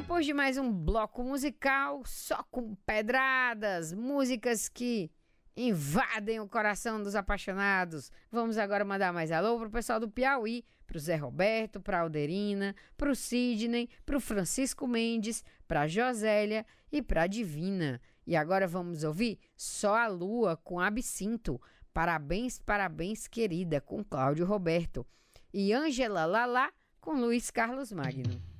depois de mais um bloco musical, só com pedradas, músicas que invadem o coração dos apaixonados. Vamos agora mandar mais alô pro pessoal do Piauí, pro Zé Roberto, pra Alderina, pro Sidney, pro Francisco Mendes, pra Josélia e pra Divina. E agora vamos ouvir Só a Lua com Absinto. Parabéns, parabéns, querida, com Cláudio Roberto. E Ângela Lalá com Luiz Carlos Magno.